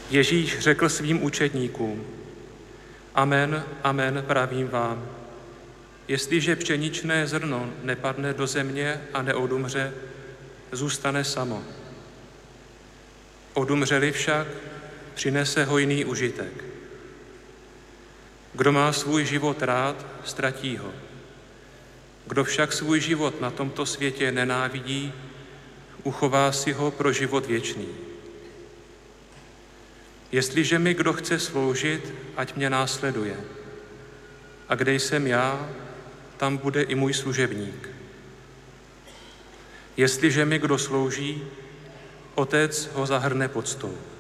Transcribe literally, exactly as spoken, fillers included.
Ježíš řekl svým učedníkům: Amen, amen, pravím vám, jestliže pšeničné zrno nepadne do země a neodumře, zůstane samo. Odumřeli však, přinese hojný užitek. Kdo má svůj život rád, ztratí ho. Kdo však svůj život na tomto světě nenávidí, uchová si ho pro život věčný. Jestliže mi kdo chce sloužit, ať mě následuje. A kde jsem já, tam bude i můj služebník. Jestliže mi kdo slouží, Otec ho zahrne poctou.